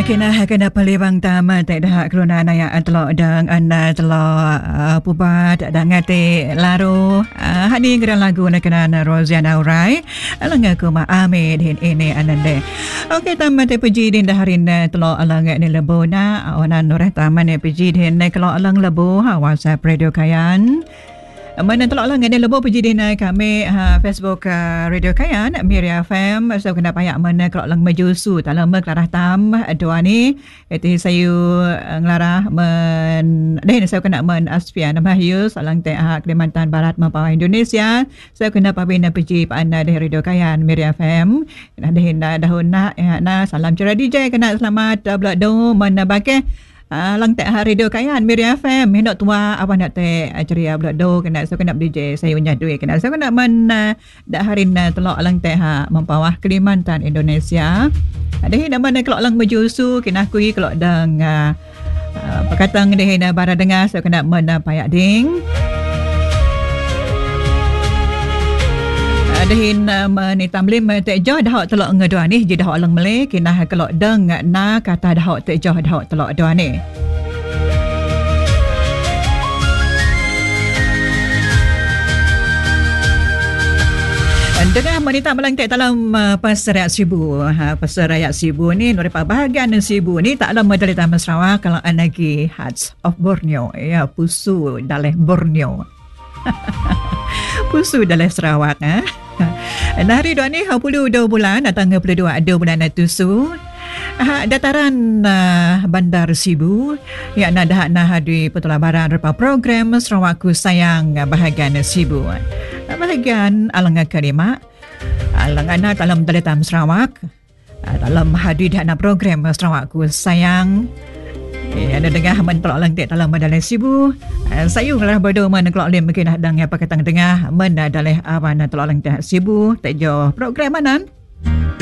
kena pelibang tama tak dah keluna naya telok dang anda telok pubat dah ngati laru hani geran lagu nak kena Roziana Urai alanga kuma ame din ini anande. Okey tama te puji din dah harin telok alanga ni lebona onan noreh tama ne puji din kelok alang lebo WhatsApp Radio Kayan. Mana telok lah ngene lebo puji dina kami Facebook Radio Kayan Miria FM so kena payak mana kelok lang majusu dalam kelarah tam doa ni itu saya ngelarah men deh saya kena men Asfian Mahyu salang teh Kalimantan Barat mampawa Indonesia saya kena pabina puji pak anda di Radio Kayan Miria FM dah dahun na salam cerah DJ kena selamat bulan do mana bagai lang tak Radio Kayan Miria FM hendak tua apa nak teh ceria budak do kena so kena DJ saya punya duit kena so kena men dak harin telok lang teh mempawah Kalimantan Indonesia ada hendak mana kelok lang mejusu kena kui kelok dang perkataan deh hendak bara dengar so kena men payak ding dahin menitamlim tek jo dah telok ngedoa ni je dah lang mele kena kelok deng na kata dah tek jo dah telok doa ni Dengar menita melangkak dalam Pasar Rakyat Sibu. Pasar Rakyat Sibu ni, nuripa bahagian Sibu ni tak ada medali Taman Sarawak kalau anagi Hearts of Borneo. Ya, pusu daleh Borneo. Pusu daleh Sarawak. Nah, hari dua ni 22 bulan, datang 22 bulan tusu. Dataran Bandar Sibu yang dah di petulabaran rupa program Sarawakku Sayang bahagian Sibu. Bahagian alangan kelima alangan dalam Daletam Sarawak dalam hadir di program Sarawakku Sayang. Ada dengar mentolak langtik dalam Madalai Sibu. Saya ngelah bodoh mana kelak lim mungkin hadang apa kata dengar mana dalih apa nak tolak langtik Sibu tak jauh program manan.